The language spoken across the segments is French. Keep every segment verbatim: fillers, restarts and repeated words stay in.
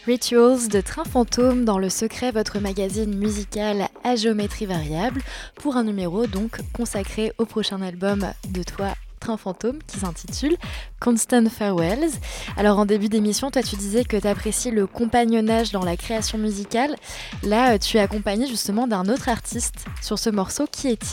Rituals de Train Fantôme dans Le Secret, votre magazine musical à géométrie variable, pour un numéro donc consacré au prochain album de toi, Train Fantôme, qui s'intitule Constant Farewells. Alors en début d'émission, toi tu disais que tu apprécies le compagnonnage dans la création musicale. Là, tu es accompagné justement d'un autre artiste sur ce morceau. Qui est-il ?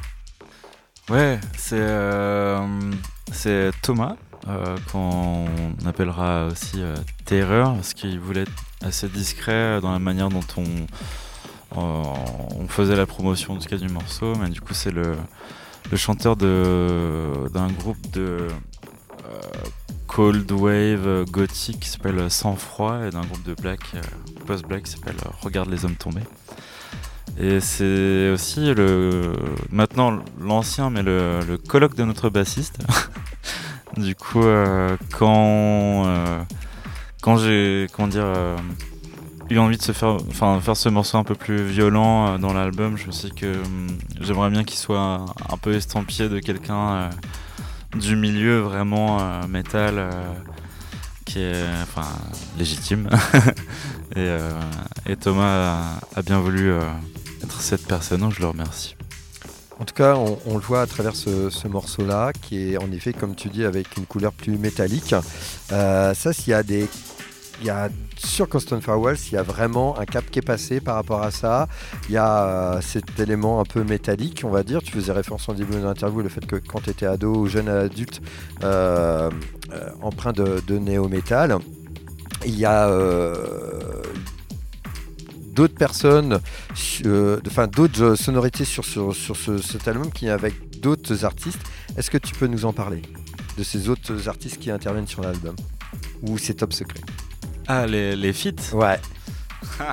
Ouais, c'est, euh, c'est Thomas. Euh, qu'on appellera aussi euh, Terreur, parce qu'il voulait être assez discret dans la manière dont on, euh, on faisait la promotion en tout cas du morceau, mais du coup c'est le, le chanteur de, d'un groupe de euh, cold wave gothique qui s'appelle Sang Froid et d'un groupe de black, euh, post-black qui s'appelle Regarde les hommes tombés. Et c'est aussi le, maintenant l'ancien, mais le, le coloc de notre bassiste. Du coup, euh, quand, euh, quand j'ai comment dire, euh, eu envie de se faire, enfin, faire ce morceau un peu plus violent euh, dans l'album, je me suis dit que euh, j'aimerais bien qu'il soit un, un peu estampillé de quelqu'un euh, du milieu vraiment euh, métal, euh, qui est enfin, légitime. et, euh, et Thomas a, a bien voulu euh, être cette personne, donc je le remercie. En tout cas, on, on le voit à travers ce, ce morceau-là, qui est en effet, comme tu dis, avec une couleur plus métallique. Euh, ça, s'il y a des... Il y a, sur Constant Farewells, il y a vraiment un cap qui est passé par rapport à ça. Il y a euh, cet élément un peu métallique, on va dire. Tu faisais référence en début de l'interview, le fait que quand tu étais ado ou jeune adulte, euh, euh, empreint de, de néo-métal. Il y a... Euh, d'autres personnes, euh, enfin d'autres sonorités sur, sur, sur ce, cet album qui est avec d'autres artistes. Est-ce que tu peux nous en parler de ces autres artistes qui interviennent sur l'album ou c'est top secret? Ah, les, les feats? Ouais. Ah.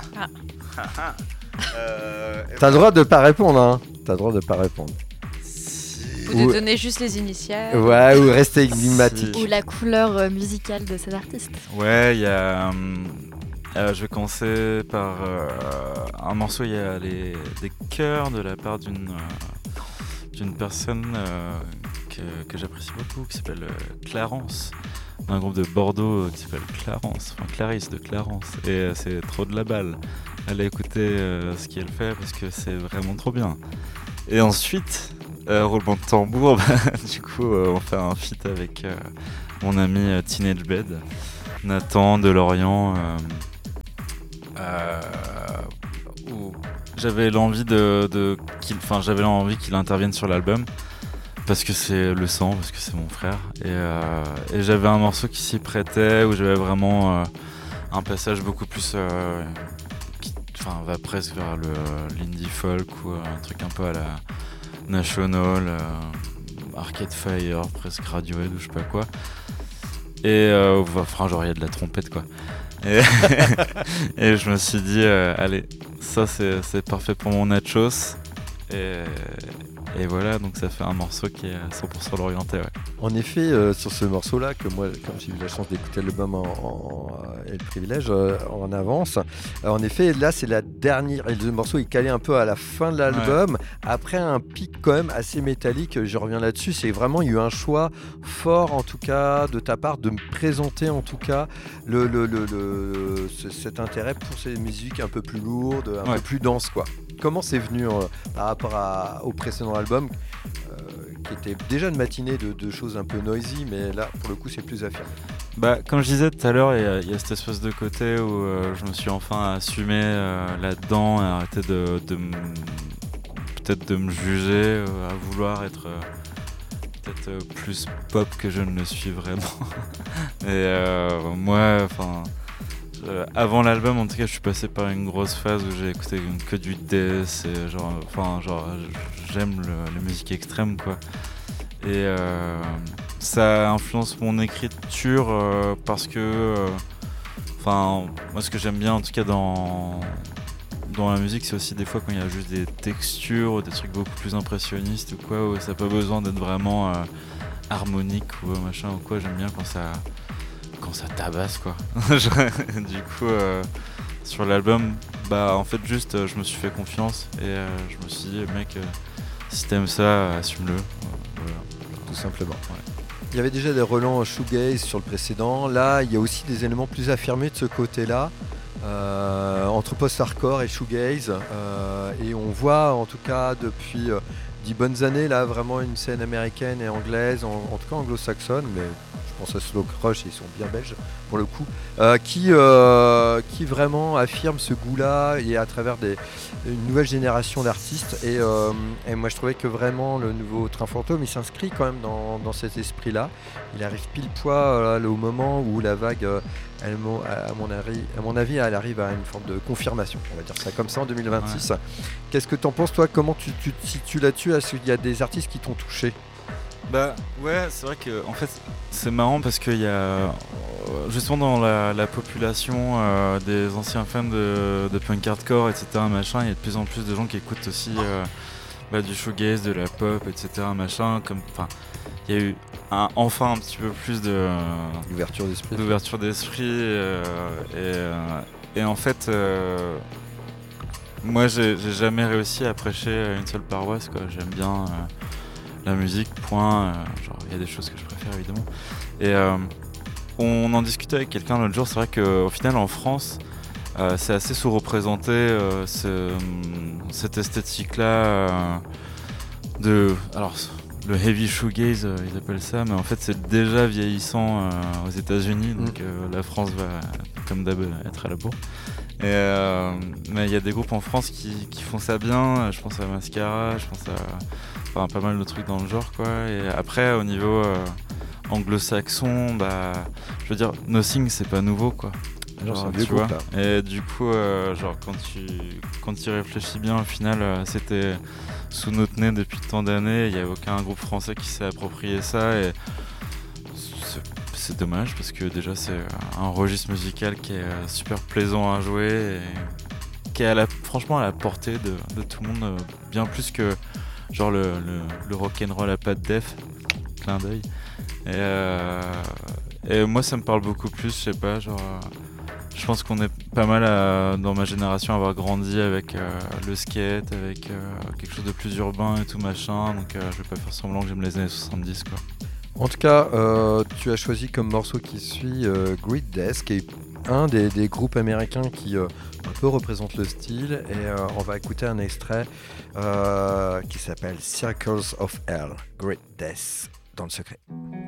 euh, T'as le droit de pas répondre, hein. T'as le droit de pas répondre. Ou de donner juste les initiales. Ouais, ou rester énigmatique. Ou la couleur musicale de cet artiste. Ouais, il y a... Hum... Euh, je vais commencer par euh, un morceau, il y a les, des chœurs de la part d'une, euh, d'une personne euh, que, que j'apprécie beaucoup, qui s'appelle euh, Clarence, un groupe de Bordeaux euh, qui s'appelle Clarence, enfin Clarisse de Clarence, et euh, c'est trop de la balle. Allez écouter euh, ce qu'elle fait parce que c'est vraiment trop bien. Et ensuite, euh, roulement de tambour, bah, du coup euh, on fait un feat avec euh, mon ami euh, Teenage Bed, Nathan de Lorient. Euh, Euh, où j'avais l'envie de, de qu'il, enfin j'avais envie qu'il intervienne sur l'album parce que c'est le sang, parce que c'est mon frère et, euh, et j'avais un morceau qui s'y prêtait où j'avais vraiment euh, un passage beaucoup plus euh, qui, enfin va presque vers le l'indie folk ou un truc un peu à la National, euh, Arcade Fire, presque Radiohead ou je sais pas quoi. Et euh, enfin genre il y a de la trompette quoi. Et, et je me suis dit, euh, allez, ça c'est, c'est parfait pour mon nachos. Et, et voilà, donc ça fait un morceau qui est cent pour cent l'orienté. Ouais. En effet, euh, sur ce morceau-là, que moi, comme j'ai eu la chance d'écouter l'album en, en, et le privilège euh, en avance, euh, en effet, là c'est la dernière. Et le morceau est calé un peu à la fin de l'album, ouais. Après un pic quand même assez métallique. Je reviens là-dessus. C'est vraiment, il y a eu un choix fort, en tout cas, de ta part, de me présenter en tout cas le, le, le, le, ce, cet intérêt pour ces musiques un peu plus lourdes, un ouais. peu plus denses, quoi. Comment c'est venu euh, par rapport à, au précédent album euh, qui était déjà une matinée de, de choses un peu noisy, mais là pour le coup c'est plus affirmé. Bah, comme je disais tout à l'heure, il y, y a cette espèce de côté où euh, je me suis enfin assumé euh, là-dedans et arrêté de, de m... peut-être de me juger, euh, à vouloir être euh, peut-être euh, plus pop que je ne le suis vraiment. Et euh, moi, enfin... Euh, avant l'album, en tout cas, je suis passé par une grosse phase où j'ai écouté que du death et genre, enfin, genre, j'aime le, la musique extrême, quoi. Et euh, ça influence mon écriture euh, parce que, enfin, euh, moi, ce que j'aime bien, en tout cas, dans dans la musique, c'est aussi des fois quand il y a juste des textures ou des trucs beaucoup plus impressionnistes ou quoi, où ça n'a pas besoin d'être vraiment euh, harmonique ou machin ou quoi. J'aime bien quand ça quand ça tabasse quoi. Du coup euh, sur l'album bah en fait juste euh, je me suis fait confiance et euh, je me suis dit mec euh, si t'aimes ça assume-le, euh, voilà. Tout simplement. Ouais. il y avait déjà des relents shoegaze sur le précédent. Là, il y a aussi des éléments plus affirmés de ce côté-là, euh, entre post-hardcore et shoegaze. Euh, et on voit, en tout cas, depuis euh, dix bonnes années, là, vraiment une scène américaine et anglaise, en, en tout cas anglo-saxonne, mais je pense à Slow Crush, ils sont bien belges pour le coup, euh, qui, euh, qui vraiment affirme ce goût-là et à travers des, une nouvelle génération d'artistes. Et, euh, et moi je trouvais que vraiment le nouveau Train Fantôme, il s'inscrit quand même dans, dans cet esprit-là. Il arrive pile poil euh, au moment où la vague, euh, elle, à, mon avis, à mon avis, elle arrive à une forme de confirmation, on va dire ça comme ça, en deux mille vingt-six. Ouais. Qu'est-ce que tu en penses, toi? Comment tu, tu te situes là-dessus? Est-ce qu'il y a des artistes qui t'ont touché? Bah ouais, c'est vrai que en fait c'est marrant parce qu'il y a justement dans la, la population euh, des anciens fans de, de punk hardcore, et cetera machin, il y a de plus en plus de gens qui écoutent aussi euh, bah, du shoegaze, de la pop, et cetera machin. Comme, enfin, il y a eu un, enfin un petit peu plus de euh, d'ouverture d'esprit, d'ouverture d'esprit euh, et, euh, et en fait. Euh, moi j'ai, j'ai jamais réussi à prêcher une seule paroisse, quoi. J'aime bien euh, la musique, point. Euh, genre, il y a des choses que je préfère évidemment. Et euh, on en discutait avec quelqu'un l'autre jour. C'est vrai qu'au final, en France, euh, c'est assez sous-représenté euh, ce, cette esthétique-là euh, de. Alors, le heavy shoegaze, euh, ils appellent ça, mais en fait, c'est déjà vieillissant euh, aux États-Unis. Donc, mmh. euh, la France va, comme d'hab, être à la bourre. Et euh, mais il y a des groupes en France qui, qui font ça bien. Je pense à Mascara, je pense à. Enfin, pas mal de trucs dans le genre, quoi. Et après, au niveau euh, anglo-saxon, bah, je veux dire, Nothing, c'est pas nouveau, quoi. Genre, genre, c'est un vieux groupe, là. Et du coup, euh, genre, quand tu, quand tu y réfléchis bien, au final, euh, c'était sous notre nez depuis tant d'années. Il n'y a aucun groupe français qui s'est approprié ça. Et c'est, c'est dommage, parce que déjà, c'est un registre musical qui est super plaisant à jouer et qui est à la, franchement à la portée de, de tout le monde, bien plus que genre le, le, le rock'n'roll à pas de def, clin d'œil. Et, euh, et moi ça me parle beaucoup plus, je sais pas, genre euh, je pense qu'on est pas mal à, dans ma génération à avoir grandi avec euh, le skate, avec euh, quelque chose de plus urbain et tout machin, donc euh, je vais pas faire semblant que j'aime les années soixante-dix, quoi. En tout cas, euh, tu as choisi comme morceau qui suit euh, Great Death, qui est un des, des groupes américains qui euh, un peu représente le style, et euh, on va écouter un extrait euh, qui s'appelle Circles of Hell, Great Death, dans le secret.